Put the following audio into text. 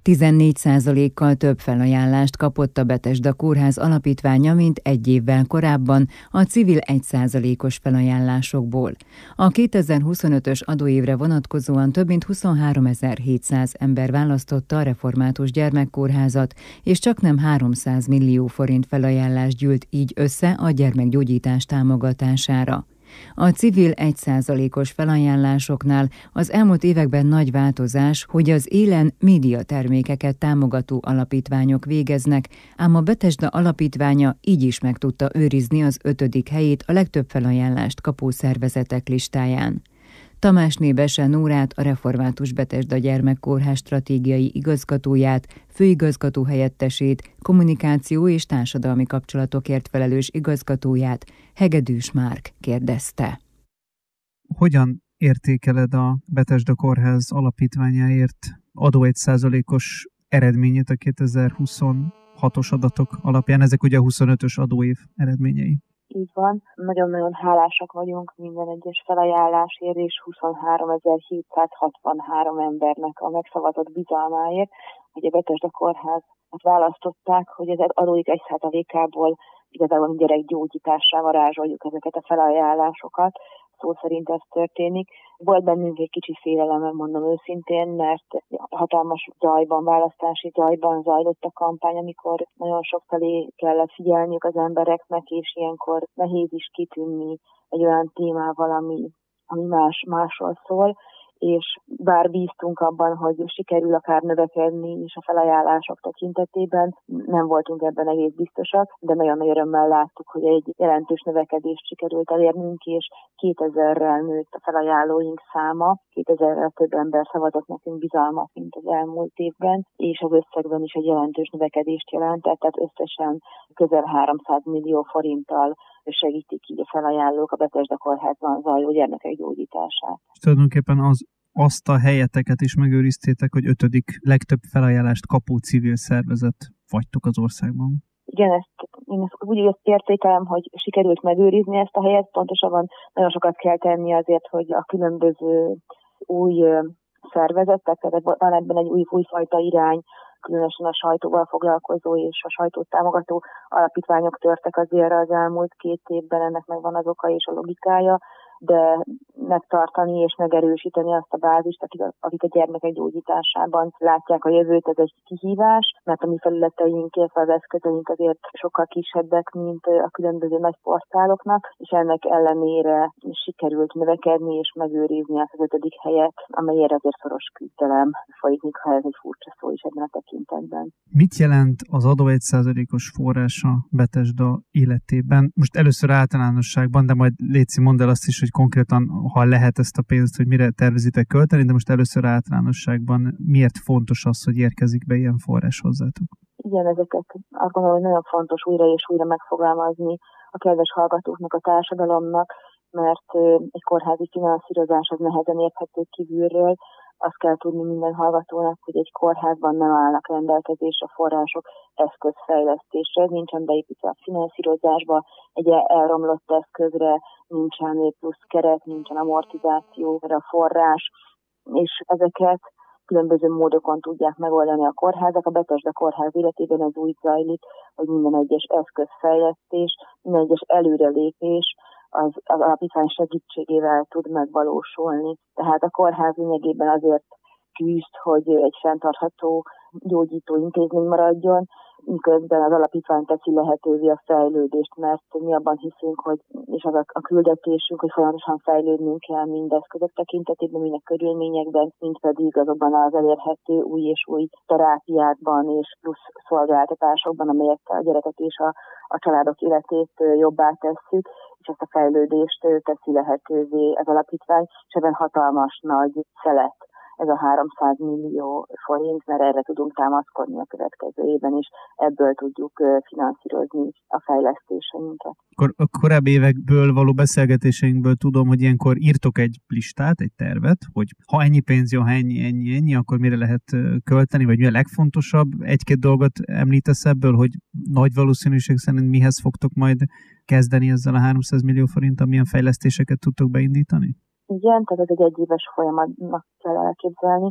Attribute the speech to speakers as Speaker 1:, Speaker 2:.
Speaker 1: 14%-kal több felajánlást kapott a Betesda Kórház alapítványa, mint egy évvel korábban a civil 1%-os felajánlásokból. A 2025-ös adóévre vonatkozóan több mint 23.700 ember választotta a Református Gyermekkórházat, és csaknem 300 millió forint felajánlás gyűlt így össze a gyermekgyógyítás támogatására. A civil 1%-os felajánlásoknál az elmúlt években nagy változás, hogy az élen médiatermékeket támogató alapítványok végeznek, ám a Betesda alapítványa így is meg tudta őrizni az 5. helyét a legtöbb felajánlást kapó szervezetek listáján. Tamásné Bese Nórát, a Református Betesda Gyermekkórház stratégiai igazgatóját, főigazgató helyettesét, kommunikáció és társadalmi kapcsolatokért felelős igazgatóját, Hegedűs Márk kérdezte.
Speaker 2: Hogyan értékeled a Betesda Kórház alapítványáért adó 1%-os eredményét a 2026-os adatok alapján? Ezek ugye a 25-ös adóév eredményei.
Speaker 3: Így van, nagyon-nagyon hálásak vagyunk minden egyes felajánlásért, és 23.763 embernek a megszavazott bizalmáért, hogy a Betesda Kórházat választották, hogy az adóik 1%-ából igazából gyerekgyógyításra varázsoljuk ezeket a felajánlásokat. Szó szerint ez történik. Volt bennünk egy kicsi félelem, mondom őszintén, mert hatalmas választási zajban zajlott a kampány, amikor nagyon sok felé kellett figyelniük az embereknek, és ilyenkor nehéz is kitűnni egy olyan témával, ami másról szól, és bár bíztunk abban, hogy sikerül akár növekedni is a felajánlások tekintetében, nem voltunk ebben egész biztosak, de nagyon nagy örömmel láttuk, hogy egy jelentős növekedést sikerült elérnünk, és 2000-rel nőtt a felajánlóink száma, 2000-rel több ember szavazott nekünk bizalmat, mint az elmúlt évben, és az összegben is egy jelentős növekedést jelentett, tehát összesen közel 300 millió forinttal segítik így a felajánlók a Betesda Kórházban zajló gyermekek gyógyítását.
Speaker 2: Tulajdonképpen azt a helyeteket is megőriztétek, hogy 5. legtöbb felajánlást kapó civil szervezet vagytok az országban.
Speaker 3: Igen, én úgy értékelem, hogy sikerült megőrizni ezt a helyet, pontosabban nagyon sokat kell tenni azért, hogy a különböző új szervezetek, tehát van ebben egy újfajta irány, különösen a sajtóval foglalkozó és a sajtót támogató alapítványok törtek azért az elmúlt 2 évben, ennek megvan az oka és a logikája, de megtartani és megerősíteni azt a bázist, akik a gyermekek gyógyításában látják a jövőt, ez egy kihívás, mert a mi felületeink, illetve az eszközeink azért sokkal kisebbek, mint a különböző nagy portáloknak, és ennek ellenére sikerült növekedni és megőrizni azt az 5. helyet, amelyért azért szoros küzdelem folyik, ha ez egy furcsa szó is ebben a tekintetben.
Speaker 2: Mit jelent az adó 1%-os forrása Betesda életében? Most először általánosságban, de majd Léci, mondd el azt is, hogy konkrétan, ha lehet ezt a pénzt, hogy mire tervezitek költeni, de most először általánosságban miért fontos az, hogy érkezik be ilyen forrás hozzátok?
Speaker 3: Igen, ezeket azt gondolom, hogy nagyon fontos újra és újra megfogalmazni a kedves hallgatóknak, a társadalomnak, mert egy kórházi finanszírozás az nehezen érthető kívülről. Azt kell tudni minden hallgatónak, hogy egy kórházban nem állnak rendelkezésre források eszközfejlesztésre, nincsen beépítve a finanszírozásba, egy elromlott eszközre nincsen plusz keret, nincsen amortizációra forrás, és ezeket különböző módokon tudják megoldani a kórházak. A Betesda Kórház életében ez úgy zajlik, hogy minden egyes eszközfejlesztés, minden egyes előrelépés az alapítvány segítségével tud megvalósulni. Tehát a kórház lényegében azért küzd, hogy egy fenntartható gyógyító intézmény maradjon, miközben az alapítvány teszi lehetővé a fejlődést, mert mi abban hiszünk, hogy, és az a küldetésünk, hogy folyamatosan fejlődnünk kell mind eszközök tekintetében, mind a körülményekben, mind pedig azokban az elérhető új és új terápiákban és plusz szolgáltatásokban, amelyekkel a gyerekek és a családok életét jobbá tesszük, és ezt a fejlődést teszi lehetővé az alapítvány, és ebben hatalmas nagy szelet ez a 300 millió forint, mert erre tudunk támaszkodni a következő évben is, ebből tudjuk finanszírozni a fejlesztéseinket.
Speaker 2: A korábbi évekből való beszélgetéseinkből tudom, hogy ilyenkor írtok egy listát, egy tervet, hogy ha ennyi pénz jön, ha ennyi, akkor mire lehet költeni, vagy mi a legfontosabb. Egy-két dolgot említesz ebből, hogy nagy valószínűség szerint mihez fogtok majd kezdeni ezzel a 300 millió forinttal, milyen fejlesztéseket tudtok beindítani?
Speaker 3: Igen, tehát ez egy egyéves folyamatnak kell elképzelni.